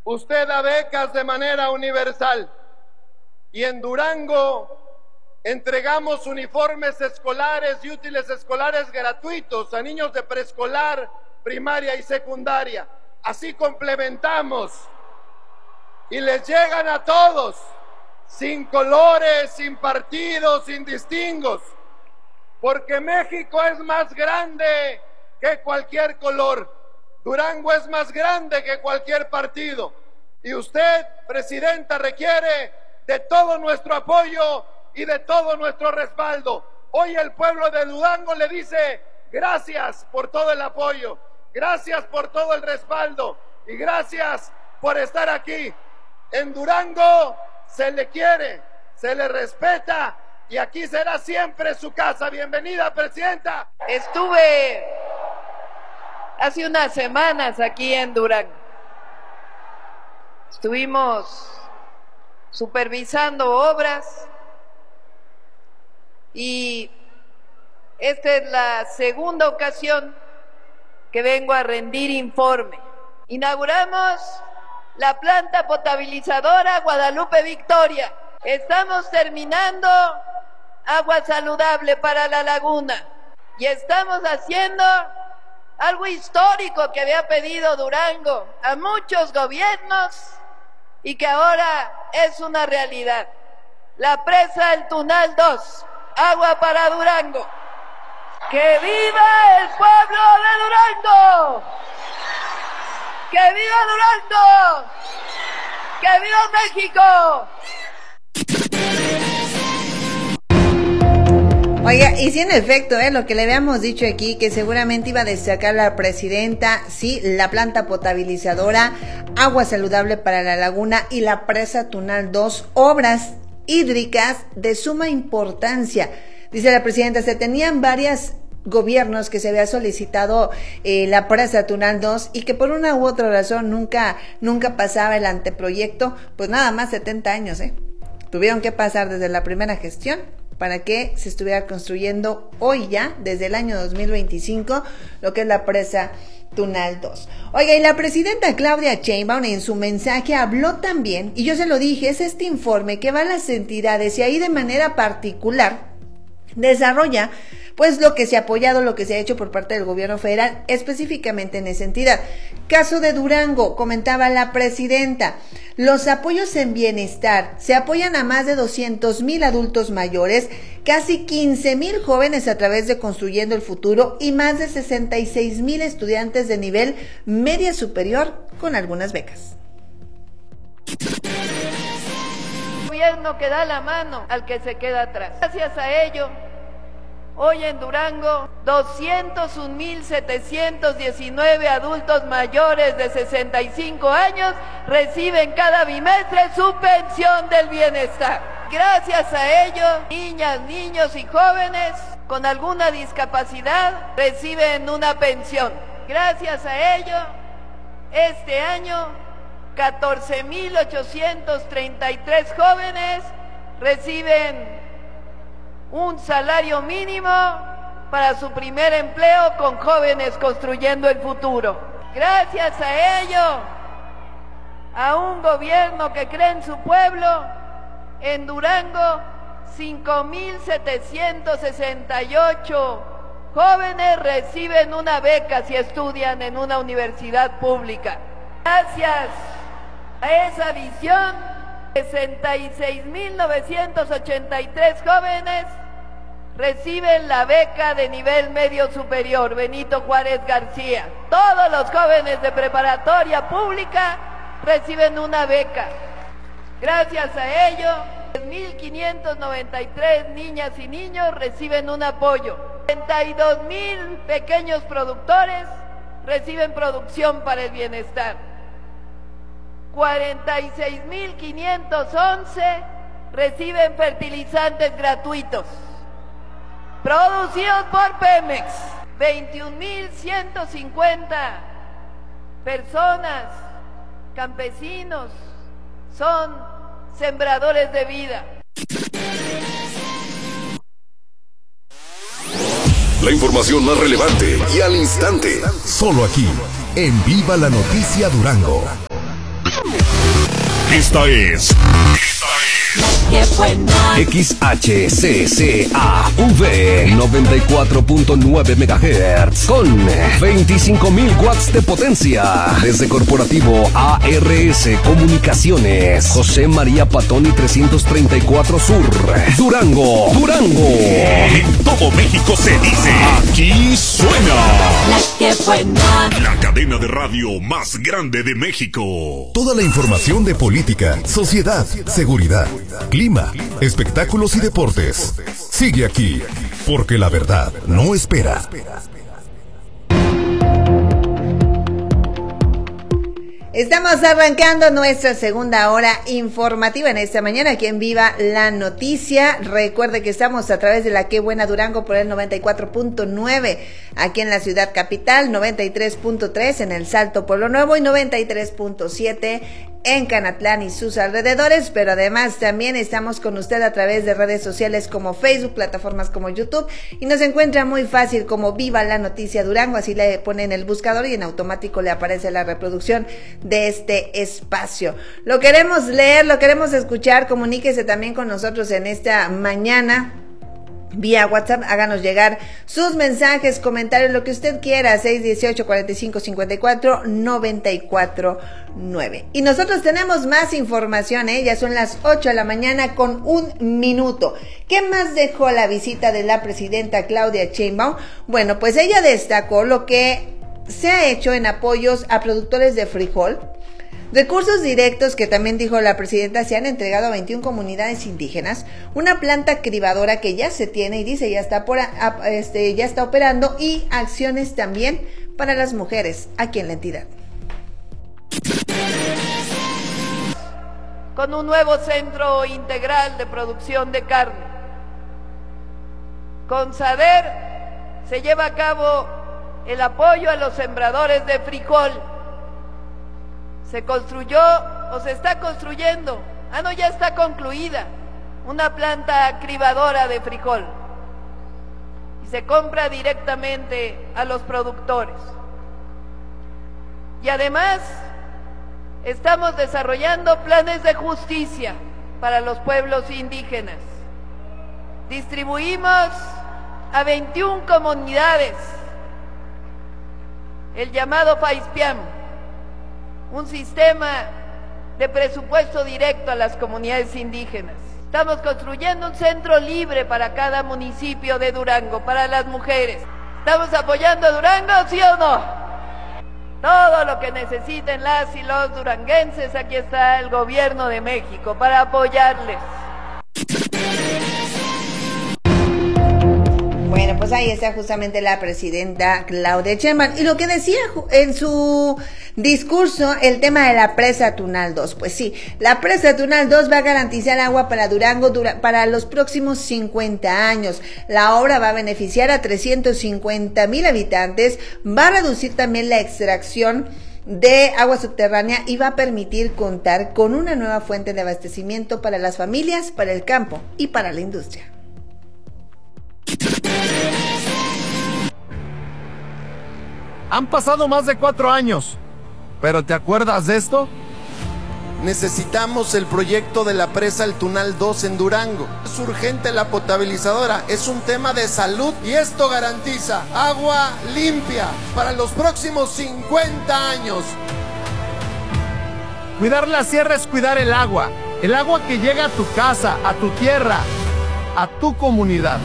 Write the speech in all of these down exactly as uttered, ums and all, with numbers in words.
usted da becas de manera universal y en Durango entregamos uniformes escolares y útiles escolares gratuitos a niños de preescolar, primaria y secundaria. Así complementamos y les llegan a todos, sin colores, sin partidos, sin distingos, porque México es más grande que cualquier color. Durango es más grande que cualquier partido. Y usted, presidenta, requiere de todo nuestro apoyo y de todo nuestro respaldo. Hoy el pueblo de Durango le dice gracias por todo el apoyo, gracias por todo el respaldo y gracias por estar aquí. En Durango se le quiere, se le respeta y aquí será siempre su casa. Bienvenida, presidenta. Estuve hace unas semanas aquí en Durango. Estuvimos supervisando obras y esta es la segunda ocasión que vengo a rendir informe. Inauguramos la planta potabilizadora Guadalupe Victoria. Estamos terminando agua saludable para la laguna y estamos haciendo algo histórico que había pedido Durango a muchos gobiernos y que ahora es una realidad. La presa El Tunal dos, agua para Durango. ¡Que viva el pueblo de Durango! ¡Que viva Durango! ¡Que viva México! Oiga, y sí, en efecto, eh, lo que le habíamos dicho aquí, que seguramente iba a destacar la presidenta, sí, la planta potabilizadora, agua saludable para la laguna y la presa Tunal dos, obras hídricas de suma importancia. Dice la presidenta, se tenían varios gobiernos que se había solicitado eh, la presa Tunal dos y que por una u otra razón nunca, nunca pasaba el anteproyecto, pues nada más setenta años, eh. Tuvieron que pasar desde la primera gestión para que se estuviera construyendo hoy ya, desde el año dos mil veinticinco, lo que es la presa Tunal dos. Oiga, y la presidenta Claudia Sheinbaum en su mensaje habló también, y yo se lo dije, es este informe que va a las entidades y ahí de manera particular desarrolla pues lo que se ha apoyado, lo que se ha hecho por parte del gobierno federal, específicamente en esa entidad. Caso de Durango, comentaba la presidenta, los apoyos en bienestar se apoyan a más de doscientos mil adultos mayores, casi quince mil jóvenes a través de Construyendo el Futuro y más de sesenta y seis mil estudiantes de nivel media superior con algunas becas. El gobierno que da la mano al que se queda atrás. Gracias a ello, hoy en Durango, doscientos un mil setecientos diecinueve adultos mayores de sesenta y cinco años reciben cada bimestre su pensión del bienestar. Gracias a ello, niñas, niños y jóvenes con alguna discapacidad reciben una pensión. Gracias a ello, este año, catorce mil ochocientos treinta y tres jóvenes reciben un salario mínimo para su primer empleo con Jóvenes Construyendo el Futuro. Gracias a ello, a un gobierno que cree en su pueblo, en Durango, cinco mil setecientos sesenta y ocho jóvenes reciben una beca si estudian en una universidad pública. Gracias a esa visión, sesenta y seis mil novecientos ochenta y tres jóvenes reciben la beca de nivel medio superior Benito Juárez García. Todos los jóvenes de preparatoria pública reciben una beca. Gracias a ello, tres mil quinientos noventa y tres niñas y niños reciben un apoyo. treinta y dos mil pequeños productores reciben producción para el bienestar. cuarenta y seis mil quinientos once reciben fertilizantes gratuitos, producidos por Pemex. veintiún mil ciento cincuenta personas, campesinos, son sembradores de vida. La información más relevante y al instante, solo aquí, en Viva la Noticia Durango. Esta es... X H C C A V noventa y cuatro punto nueve megahertz con veinticinco mil watts de potencia. Desde Corporativo A R S Comunicaciones, José María Patoni trescientos treinta y cuatro Sur, Durango, Durango. En todo México se dice, aquí suena La que buena. La cadena de radio más grande de México. Toda la información de política, sociedad, seguridad, clima, espectáculos y deportes. Sigue aquí, porque la verdad no espera. Estamos arrancando nuestra segunda hora informativa en esta mañana aquí en Viva la Noticia. Recuerde que estamos a través de la Qué Buena Durango por el noventa y cuatro punto nueve, aquí en la ciudad capital, noventa y tres punto tres en el Salto Pueblo Nuevo y noventa y tres punto siete en Canatlán y sus alrededores, pero además también estamos con usted a través de redes sociales como Facebook, plataformas como YouTube, y nos encuentra muy fácil como Viva la Noticia Durango, así le ponen el buscador y en automático le aparece la reproducción de este espacio. Lo queremos leer, lo queremos escuchar, comuníquese también con nosotros en esta mañana. Vía WhatsApp, háganos llegar sus mensajes, comentarios, lo que usted quiera, seis dieciocho, cuarenta y cinco, cincuenta y cuatro, noventa y cuatro nueve. Y nosotros tenemos más información, ¿eh? Ya son las ocho de la mañana con un minuto. ¿Qué más dejó la visita de la presidenta Claudia Sheinbaum? Bueno, pues ella destacó lo que se ha hecho en apoyos a productores de frijol. Recursos directos que también dijo la presidenta se han entregado a veintiuna comunidades indígenas, una planta cribadora que ya se tiene y dice ya está por a, este ya está operando, y acciones también para las mujeres aquí en la entidad. Con un nuevo centro integral de producción de carne. Con SADER se lleva a cabo el apoyo a los sembradores de frijol. Se construyó o se está construyendo, ah no, ya está concluida, una planta cribadora de frijol y se compra directamente a los productores. Y además estamos desarrollando planes de justicia para los pueblos indígenas. Distribuimos a veintiuna comunidades el llamado FAISPIAM, un sistema de presupuesto directo a las comunidades indígenas. Estamos construyendo un centro libre para cada municipio de Durango, para las mujeres. ¿Estamos apoyando a Durango, sí o no? Todo lo que necesiten las y los duranguenses, aquí está el gobierno de México para apoyarles. Bueno, pues ahí está justamente la presidenta Claudia Sheinbaum. Y lo que decía en su discurso, el tema de la presa Tunal dos. Pues sí, la presa Tunal dos va a garantizar agua para Durango dura, para los próximos cincuenta años. La obra va a beneficiar a trescientos cincuenta mil habitantes, va a reducir también la extracción de agua subterránea y va a permitir contar con una nueva fuente de abastecimiento para las familias, para el campo y para la industria. Han pasado más de cuatro años, pero ¿te acuerdas de esto? Necesitamos el proyecto de la presa El Tunal dos en Durango. Es urgente la potabilizadora, es un tema de salud y esto garantiza agua limpia para los próximos cincuenta años. Cuidar la sierra es cuidar el agua, el agua que llega a tu casa, a tu tierra, a tu comunidad.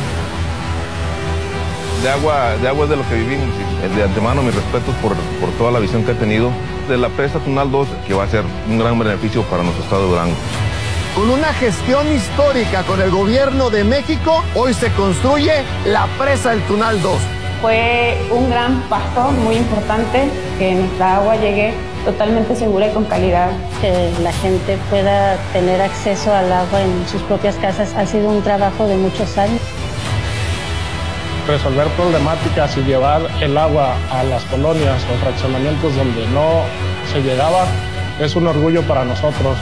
De agua, de agua es de lo que vivimos. De antemano, mis respetos por, por toda la visión que ha tenido de la presa Tunal dos, que va a ser un gran beneficio para nuestro estado de Durango. Con una gestión histórica con el gobierno de México, hoy se construye la presa El Tunal dos. Fue un gran paso muy importante que nuestra agua llegue totalmente segura y con calidad. Que la gente pueda tener acceso al agua en sus propias casas ha sido un trabajo de muchos años. Resolver problemáticas y llevar el agua a las colonias o fraccionamientos donde no se llegaba es un orgullo para nosotros.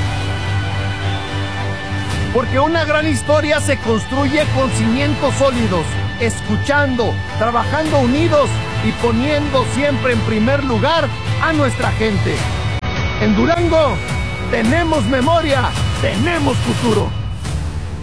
Porque una gran historia se construye con cimientos sólidos, escuchando, trabajando unidos y poniendo siempre en primer lugar a nuestra gente. En Durango, tenemos memoria, tenemos futuro.